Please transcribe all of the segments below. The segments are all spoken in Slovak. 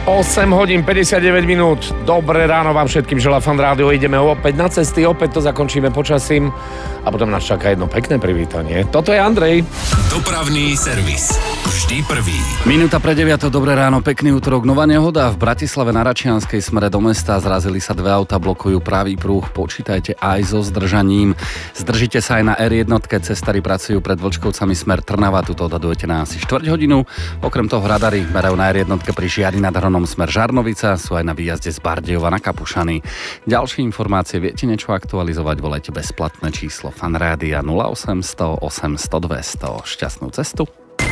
8 hodín 59 minút. Dobré ráno vám všetkým želá Fan Rádio. Ideme opäť na cesty, opäť to zakončíme počasím a potom nás čaká jedno pekné privítanie. Toto je Andrej. Dopravný servis. Vždy prvý. Minúta pre 9. Dobré ráno, pekný útorok. Nová nehoda v Bratislave na Račianskej smere do mesta. Zrazili sa dve auta, blokujú pravý prúh. Počítajte aj so zdržaním. Zdržite sa aj na R1. Cestári pracujú pred Vlčkovcami smer Trnava. Tuto odhadujete na asi 4 hodinu. Okrem toho radary merajú na R1 pri Žiari nad Hronom smer Žarnovica, sú aj na výjazde z Bardejova na Kapušany. Ďalšie informácie viete niečo aktualizovať, volajte bezplatné číslo Fan Rádia 0800 800 200. Šťastnú cestu.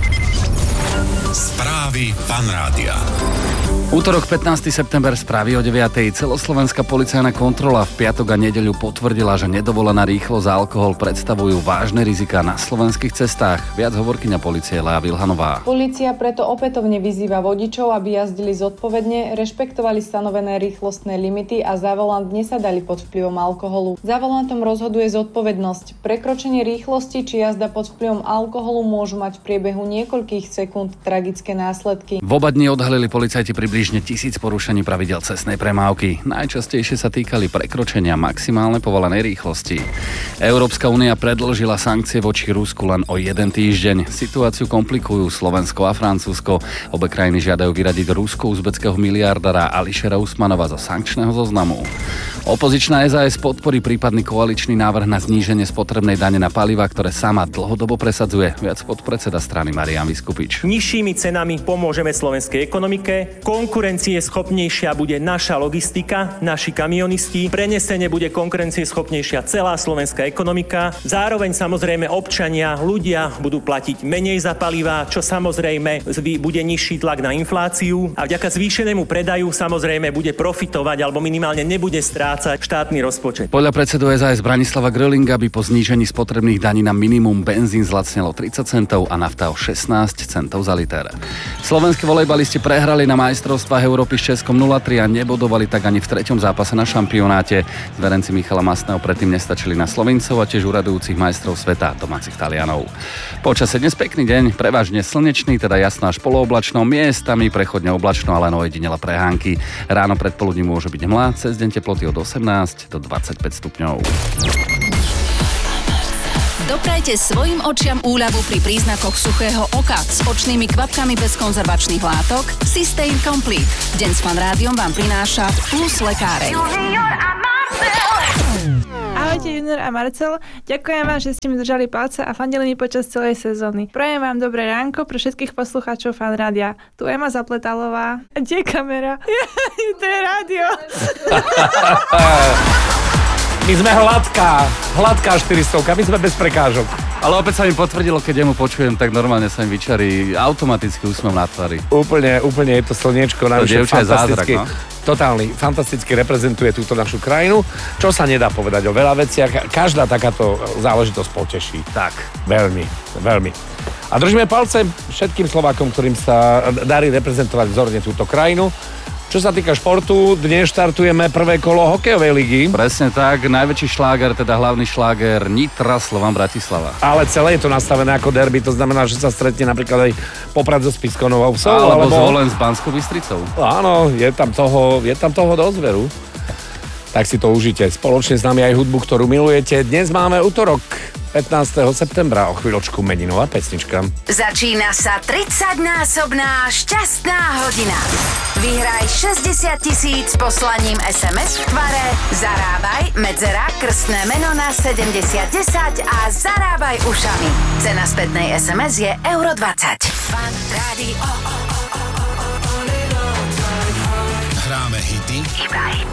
Správy Fan Rádia. Útorok 15. september, správy o 9. Celoslovenská policajná kontrola v piatok a nedeľu potvrdila, že nedovolená rýchlosť a alkohol predstavujú vážne riziká na slovenských cestách. Viac hovorkyňa polície Lea Vilhanová. Polícia preto opätovne vyzýva vodičov, aby jazdili zodpovedne, rešpektovali stanovené rýchlostné limity a za volant nesadali pod vplyvom alkoholu. Za volantom rozhoduje zodpovednosť. Prekročenie rýchlosti či jazda pod vplyvom alkoholu môžu mať v priebehu niekoľkých sekúnd tragické následky. V oba dni odhalili policajti približne 1000 porušení pravidiel cestnej premávky. Najčastejšie sa týkali prekročenia maximálne povolenej rýchlosti. Európska únia predĺžila sankcie voči Rusku len o 1 týždeň. Situáciu komplikujú Slovensko a Francúzsko. Obe krajiny žiadajú vyradiť rusko-uzbeckého miliardára Ališera Usmanova zo sankčného zoznamu. Opozičná SAS podporí prípadný koaličný návrh na zníženie spotrebnej dane na paliva, ktoré sama dlhodobo presadzuje. Viac podpredseda strany Marián Vyskupič. Nižšími cenami pomôžeme slovenskej ekonomike. Konkurencieschopnejšia bude naša logistika, naši kamionisti, prenesene bude konkurencieschopnejšia celá slovenská ekonomika. Zároveň samozrejme občania, ľudia budú platiť menej za palivá, čo samozrejme bude nižší tlak na infláciu a vďaka zvýšenému predaju samozrejme bude profitovať alebo minimálne nebude strácať štátny rozpočet. Podľa predsedu SAS Branislava Grölinga by po znížení spotrebných daní na minimum benzín zlacnelo 30 centov a nafta o 16 centov za liter. Slovenskí volejbalisti prehrali na majstrovstvách Európy s Českom 0-3 a nebodovali tak ani v 3. zápase na šampionáte. Zverenci Michala Masného predtým nestačili na Slovincov a tiež uradujúcich majstrov sveta domácich Talianov. Počasie dnes pekný deň, prevažne slnečný, teda jasno až polooblačno, miestami prechodne oblačno, ale ojedinele prehánky. Ráno predpoludní môže byť hmla, cez deň teploty od 18 do 25 stupňov. Doprajte svojim očiam úľavu pri príznakoch suchého oka s očnými kvapkami bez konzervačných látok Systane Complete. Deň s Fan Rádiom vám prináša Plus lekáreň. Ahojte Junior a Marcel, ďakujem vám, že ste mi držali palce a fandili mi počas celej sezóny. Prajem vám dobré ránko pre všetkých poslucháčov Fan Rádia. Tu Ema Zapletalová. Kde je kamera? To je rádio. My sme hladká 400, my sme bez prekážok. Ale opäť sa mi potvrdilo, keď mu počujem, tak normálne sa mi vyčarí automaticky úsmev na tvári. Úplne je to slniečko, navyše fantasticky. Zázrak, no? Totálny, fantasticky reprezentuje túto našu krajinu, čo sa nedá povedať o veľa veciach. Každá takáto záležitosť poteší. Tak. Veľmi. A držíme palce všetkým Slovákom, ktorým sa darí reprezentovať vzorne túto krajinu. Čo sa týka športu, dnes štartujeme prvé kolo hokejovej ligy. Presne tak, najväčší šláger, teda hlavný šláger Nitra Slovan Bratislava. Ale celé je to nastavené ako derby, to znamená, že sa stretne napríklad aj Poprad so Spišskou Novou Vsou. Alebo Zvolen s Banskou Bystricou. Áno, je tam toho dosť veru. Tak si to užite. Spoločne s nami aj hudbu, ktorú milujete. Dnes máme útorok 15. septembra, o chvíľočku meninová pesnička. Začína sa 30-násobná šťastná hodina. Vyhraj 60 000 poslaním SMS v tvare Zarábaj, medzera, krstné meno na 7010 a zarábaj ušami. Cena spätnej SMS je €20. Fan Rádio. Hráme hity Iba hity.